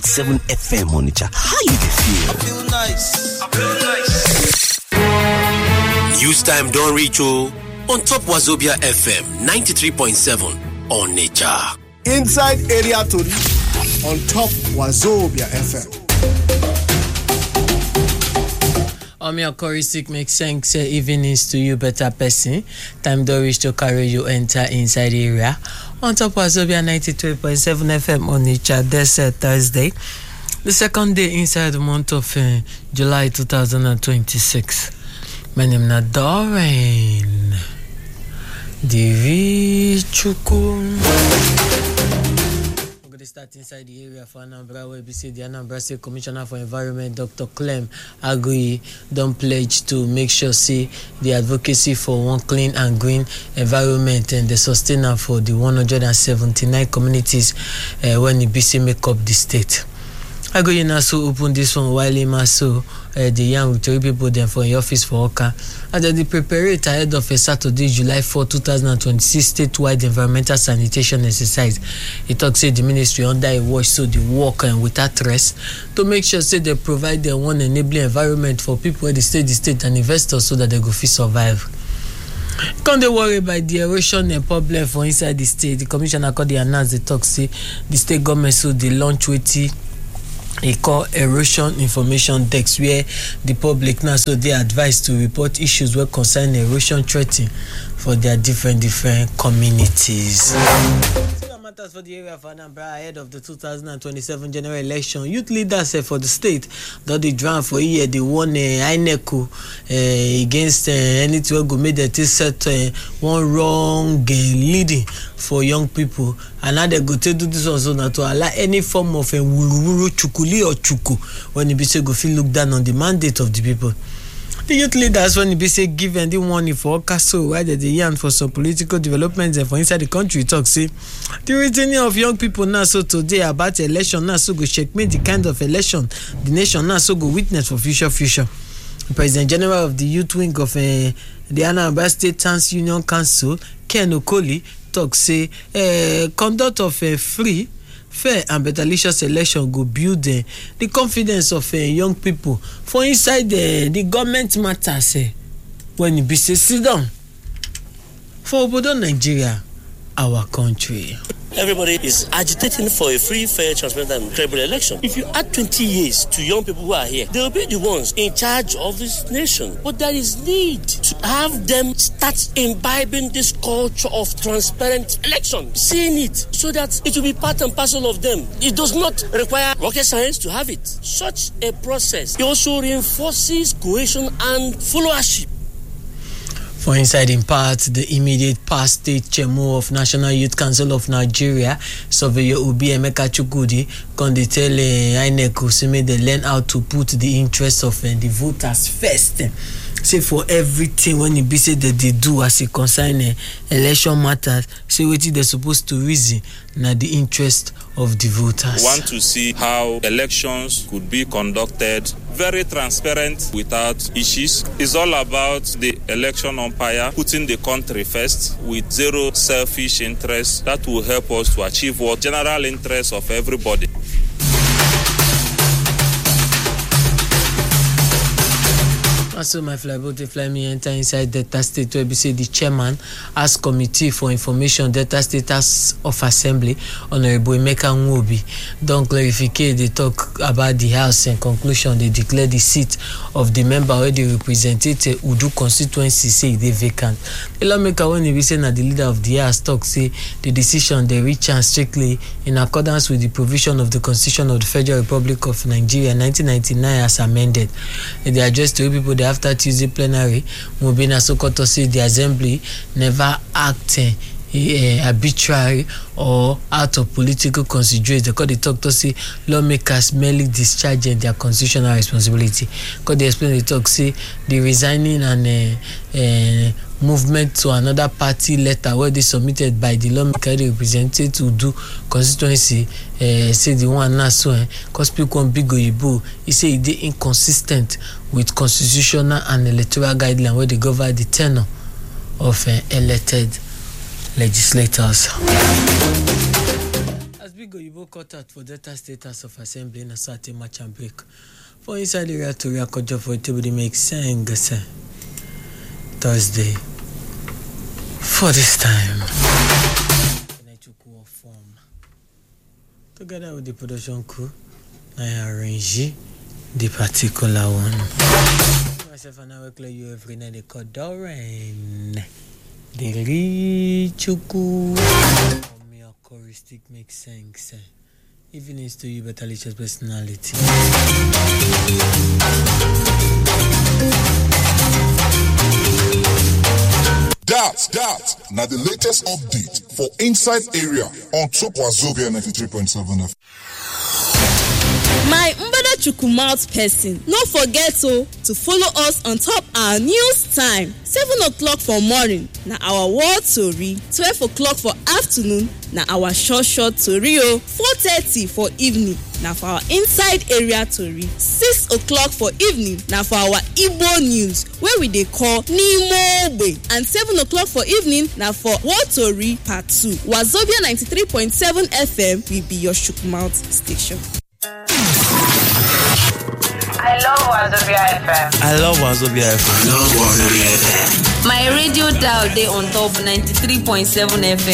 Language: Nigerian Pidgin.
7 FM Onitsha. How you feel? I feel nice. News time don't reach you on top Wazobia FM 93.7 Onitsha. Inside area to on top Wazobia FM. Your choristic makes sense evenings to you, better person. Time don't reach to carry you enter inside area. On top Wazobia 93.7 FM Onitsha. This Thursday, the second day inside the month of July 2026. My name is Doreen Divichuku. Start inside the area for Anambra, where we see the Anambra State Commissioner for Environment, Dr. Clem Agui, don't pledge to make sure see the advocacy for one clean and green environment and the sustainer for the 179 communities when the BC make up the state. Agui also open this one while he also the young with 3 people then for the office for Oka. And the preparate ahead of a Saturday, July 4, 2026 statewide environmental sanitation exercise. It talks say the ministry under a watch so they work and without rest to make sure say they provide their one enabling environment for people where they stay the state and investors so that they go fit survive. Can't they worry about the erosion and problem for inside the state? The commissioner called the announce the talk say the state government so they launch he call erosion information desk where the public now so they advised to report issues where concern erosion threatening for their different communities. Matters for the area of Anambra ahead of the 2027 general election. Youth leaders for the state that they drown for a year. They won INECO against anything who go made that set one wrong leading for young people. And now they go to do this also not to allow any form of wuru chukuli or chuku when the BC go feel look down on the mandate of the people. The youth leaders when they say give and the money for Castle why they yarn for some political developments and for inside the country talk say the reasoning of young people now so today about election now so go checkmate the kind of election the nation now so go witness for future. The President General of the youth wing of the Anambra State Trans Union Council, Ken Okoli, talk say conduct of a free, fair and betterlicious election go build the confidence of young people for inside the government matters when it be say sit down for Obodo Nigeria, our country. Everybody is agitating for a free, fair, transparent and credible election. If you add 20 years to young people who are here, they will be the ones in charge of this nation. But there is need to have them start imbibing this culture of transparent election, seeing it so that it will be part and parcel of them. It does not require rocket science to have it. Such a process also reinforces cohesion and followership. For inside in part, the immediate past state chairman of National Youth Council of Nigeria, Surveyor Obi Emeka Chukwudi, can they tell INECO so may they learn how to put the interests of the voters first. Say for everything when it be said that they do as it concern election matters, say what they're supposed to reason na the interest of the voters. Want to see how elections could be conducted very transparent without issues. It's all about the election umpire putting the country first with zero selfish interest that will help us to achieve what general interest of everybody. Also, my flyboat fly me enter inside Delta State where we say the chairman as committee for information Delta State House of Assembly, Honorable Emeka Nwobi, don't clarify they talk about the house and conclusion they declare the seat of the member where they represented Udu constituency say they vacant. The lawmaker when they say that the leader of the house talk say the decision they reach and strictly in accordance with the provision of the Constitution of the Federal Republic of Nigeria 1999 as amended. They address to people they after Tuesday plenary, Mubina Sokoto said the assembly never acted arbitrary or out of political consideration. Because they talk to say lawmakers merely discharging their constitutional responsibility. Because they explain the talk say the resigning and movement to another party letter where they submitted by the lawmaker represented to do constituency say the one now so because speak one big oyibo he say they inconsistent with constitutional and electoral guidelines where they govern the tenure of elected legislators. big Oyibo cut out for Delta State House of Assembly in a certain match and break. For inside the area to record for it to make sense. Thursday. For this time. Form. Together with the production crew, I arrange the particular one. Myself and I will clear you every night. They call Doran. The Richuku. Me a choristic makes sense. Even it's to you, but Alicia's personality. That. Now the latest update for inside area on top Wazobia 93.7 FM. My Mbada Chukumouth person, no forget to follow us on top our news time. 7 o'clock for morning, na our world tori. 12 o'clock for afternoon, na our short tori. 4:30 for evening, na for our inside area tori. 6 o'clock for evening, na for our Igbo news, where we dey call N'Imoogbe. And 7 o'clock for evening, na for world tori part 2. Wazobia 93.7 FM will be your Chukumouth station. I love Wazobia FM. I love Wazobia FM. My radio dial day on top 93.7 FM.